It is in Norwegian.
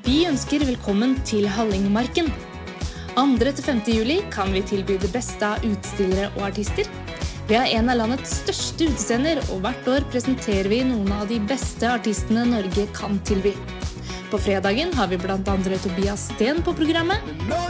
Vi ønsker velkommen til Hallingmarken. 2.–5. juli kan vi tilby det beste av utstillere og artister. Vi har en av landets største utescener, og hvert år presenterer vi noen av de beste artistene Norge kan tilby. På fredagen har vi blant andre Tobias Sten på programmet.